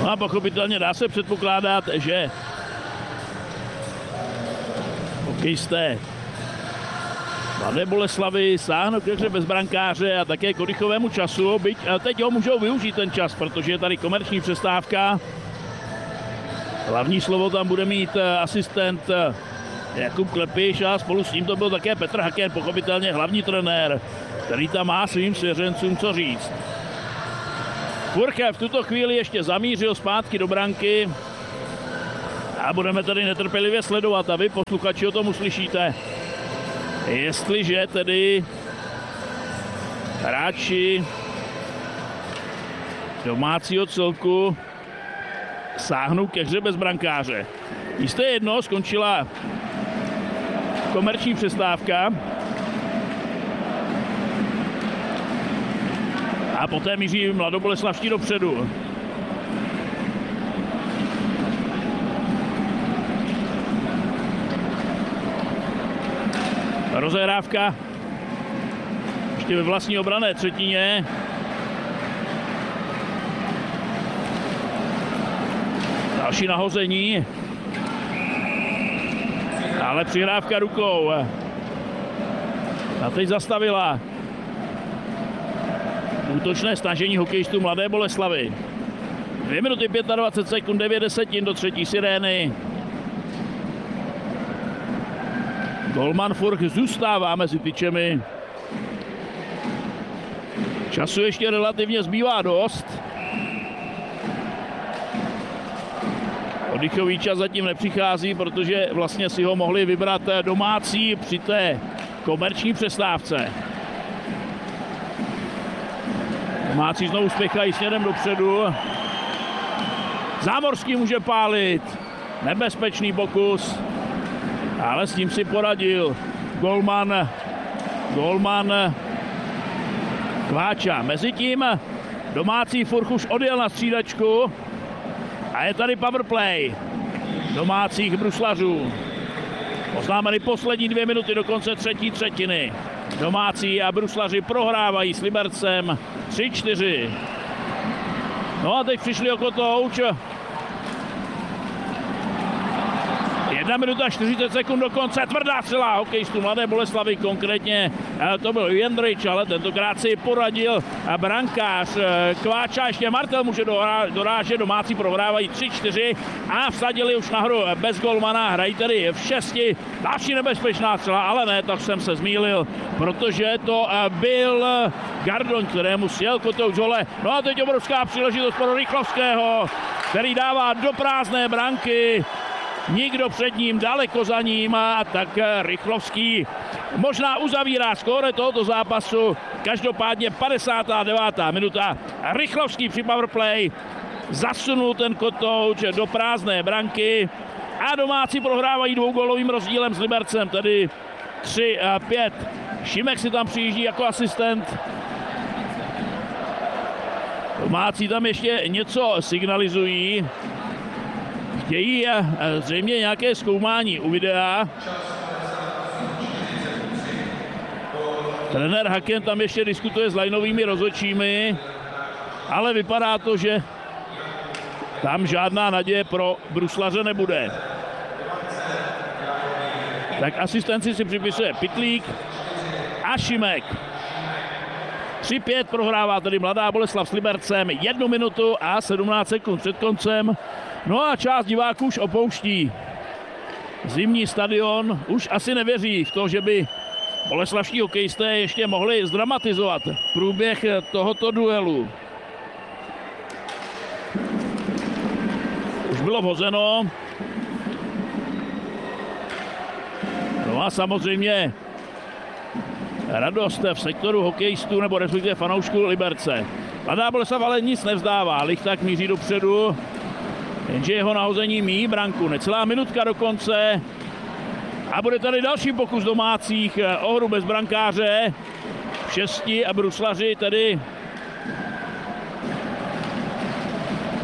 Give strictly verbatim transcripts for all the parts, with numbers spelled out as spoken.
No a pochopitelně dá se předpokládat, že hokejisté Mladé Boleslavi sáhnou ke hře bez brankáře a také k oddychovému času, byť teď ho můžou využít ten čas, protože je tady komerční přestávka. Hlavní slovo tam bude mít asistent Jakub Klepiš a spolu s ním to byl také Petr Haken, pochopitelně hlavní trenér, který tam má svým svěřencům co říct. Furche v tuto chvíli ještě zamířil zpátky do branky a budeme tady netrpělivě sledovat a vy, posluchači, o tom uslyšíte. Jestliže tedy hráči domácího celku sáhnou ke hře bez brankáře. Jisté jedno, skončila komerční přestávka a poté míří mladoboleslavští dopředu. Rozehrávka ještě ve vlastní obranné třetině. Další nahození. Ale přihrávka rukou. A teď zastavila útočné snažení hokejistů Mladé Boleslavy. dvě minuty dvacet pět sekund, devět desetin do třetí sirény. Golman Furch zůstává mezi tyčemi. Času ještě relativně zbývá dost. Oddychový čas zatím nepřichází, protože vlastně si ho mohli vybrat domácí při té komerční přestávce. Domácí znovu spěchají směrem dopředu. Zámorský může pálit. Nebezpečný pokus. Ale s tím si poradil golman, golman Kváča. Mezitím domácí Furch už odjel na střídačku a je tady powerplay domácích bruslařů. Oznámeny poslední dvě minuty do konce třetí třetiny. Domácí a bruslaři prohrávají s Libercem tři čtyři. No a teď přišli o kotouč. jedna minuta čtyřicet sekund do konce, tvrdá střela hokejistů Mladé Boleslavy, konkrétně to byl Jendrič, ale tentokrát si poradil brankář Kváča, ještě Martel může dorážet, domácí prohrávají tři čtyři a vsadili už na hru bez golmana, hrají tedy v šesti, další nebezpečná střela, ale ne, tak jsem se zmýlil, protože to byl Gardon, kterému sjel kotouč hole. No a teď obrovská příležitost pro Rychlovského, který dává do prázdné branky. Nikdo před ním, daleko za ním, a tak Rychlovský možná uzavírá skóre tohoto zápasu. Každopádně padesátá devátá minuta. Rychlovský při powerplay zasunul ten kotouč do prázdné branky a domácí prohrávají dvougólovým rozdílem s Libercem, tedy tři pět. Šimek si tam přijíždí jako asistent. Domácí tam ještě něco signalizují. Chtějí zřejmě nějaké zkoumání u videa. Trenér Haken tam ještě diskutuje s lineovými rozhodčími, ale vypadá to, že tam žádná naděje pro bruslaře nebude. Tak asistenci si připisuje Pitlík a Šimek. tři pět prohrává tedy Mladá Boleslav s Libercem, jednu minutu a sedmnáct sekund před koncem. No a část diváků už opouští zimní stadion, už asi nevěří v to, že by boleslavští hokejisté ještě mohli zdramatizovat průběh tohoto duelu. Už bylo vhozeno. No a samozřejmě radost v sektoru hokejistů nebo respektive fanoušků Liberce. Mladá Boleslav ale nic nevzdává, Lichták míří dopředu, jenže jeho nahození míjí branku. Necelá minutka do konce a bude tady další pokus domácích o hru bez brankáře. Šesti a bruslaři tedy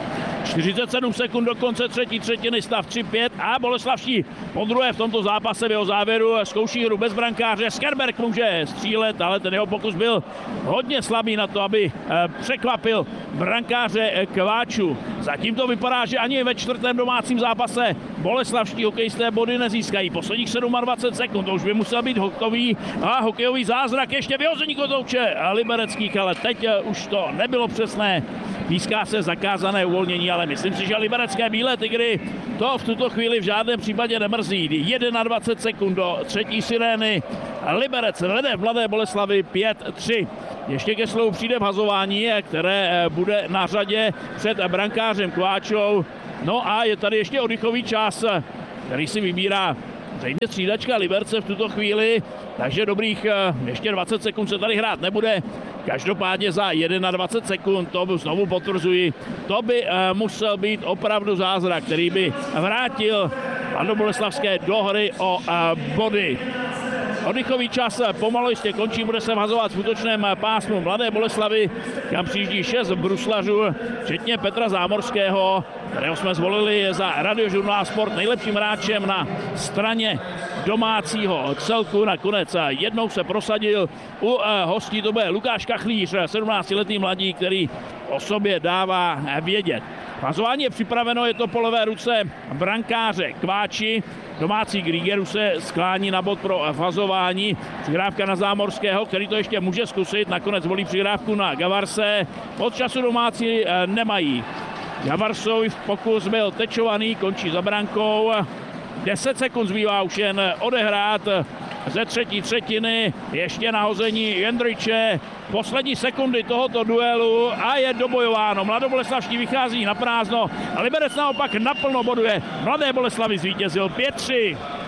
čtyřicet sedm sekund do konce třetí třetiny, stav tři pět a Boleslavští po druhé v tomto zápase v jeho závěru zkouší hru bez brankáře. Skerberg může střílet, ale ten jeho pokus byl hodně slabý na to, aby překvapil brankáře Kváču. Zatím to vypadá, že ani ve čtvrtém domácím zápase boleslavští hokejisté body nezískají. Posledních dvacet sedm sekund, to už by musel být hotový a hokejový zázrak ještě vyhození kotouče libereckých, ale teď už to nebylo přesné. Píská se zakázané uvolnění, ale myslím si, že liberecké Bílé tygry to v tuto chvíli v žádném případě nemrzí. dvacet jedna sekund do třetí sirény. Liberec vede v Mladé Boleslavi pět tři. Ještě ke slovu přijde vhazování, které bude na řadě před brankářem Kváčou. No a je tady ještě oddychový čas, který si vybírá zřejmě střídačka Liberce v tuto chvíli, takže dobrých ještě dvacet sekund se tady hrát nebude. Každopádně za dvacet jedna sekund, to znovu potvrzuji, to by musel být opravdu zázrak, který by vrátil mladoboleslavské do hry o body. Oddychový čas pomalu jistě končí, bude se vhazovat v útočném pásmu Mladé Boleslavy, kam přijíždí šest bruslařů, včetně Petra Zámorského, kterého jsme zvolili za Radiožurnál Sport nejlepším hráčem na straně domácího celku. Nakonec jednou se prosadil u hostí, to bude Lukáš Kachlíř, sedmnáctiletý mladík, který o sobě dává vědět. Vhazování je připraveno, je to po levé ruce brankáře Kváči. Domácí Griegeru se sklání na bod pro vhazování. Přihrávka na Zámorského, který to ještě může zkusit. Nakonec volí přihrávku na Gavarse. Od času domácí nemají. Gavarsův pokus byl tečovaný, končí za brankou. deset sekund zbývá už jen odehrát ze třetí třetiny. Ještě nahození Jendryče. Poslední sekundy tohoto duelu a je dobojováno. Mladoboleslavští vychází na prázdno a Liberec naopak naplno boduje. Mladé Boleslavy zvítězil pět tři.